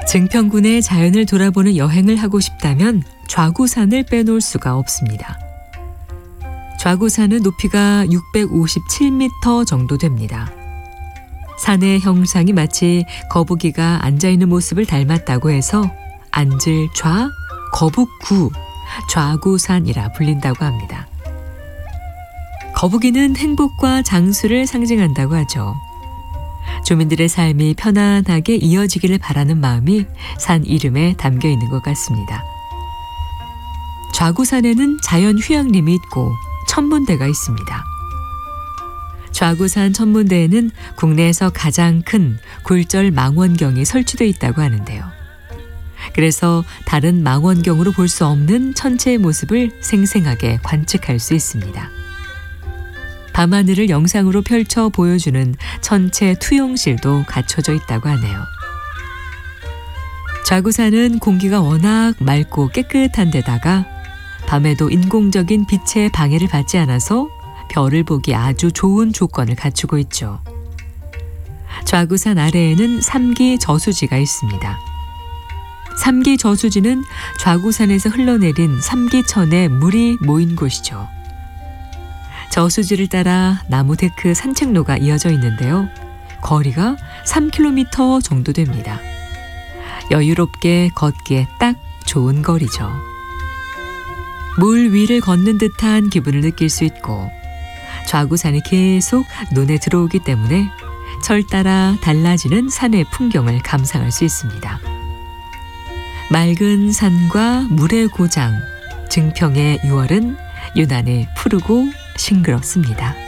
증평군의 자연을 돌아보는 여행을 하고 싶다면 좌구산을 빼놓을 수가 없습니다. 좌구산은 높이가 657m 정도 됩니다. 산의 형상이 마치 거북이가 앉아있는 모습을 닮았다고 해서 앉을 좌, 거북구, 좌구산이라 불린다고 합니다. 거북이는 행복과 장수를 상징한다고 하죠. 주민들의 삶이 편안하게 이어지기를 바라는 마음이 산 이름에 담겨 있는 것 같습니다. 좌구산에는 자연 휴양림이 있고 천문대가 있습니다. 좌구산 천문대에는 국내에서 가장 큰 굴절 망원경이 설치되어 있다고 하는데요. 그래서 다른 망원경으로 볼 수 없는 천체의 모습을 생생하게 관측할 수 있습니다. 밤하늘을 영상으로 펼쳐 보여주는 천체 투영실도 갖춰져 있다고 하네요. 좌구산은 공기가 워낙 맑고 깨끗한 데다가 밤에도 인공적인 빛의 방해를 받지 않아서 별을 보기 아주 좋은 조건을 갖추고 있죠. 좌구산 아래에는 삼기 저수지가 있습니다. 삼기 저수지는 좌구산에서 흘러내린 삼기천에 물이 모인 곳이죠. 저수지를 따라 나무 데크 산책로가 이어져 있는데요. 거리가 3km 정도 됩니다. 여유롭게 걷기에 딱 좋은 거리죠. 물 위를 걷는 듯한 기분을 느낄 수 있고 좌구산이 계속 눈에 들어오기 때문에 철 따라 달라지는 산의 풍경을 감상할 수 있습니다. 맑은 산과 물의 고장, 증평의 6월은 유난히 푸르고 싱그럽습니다.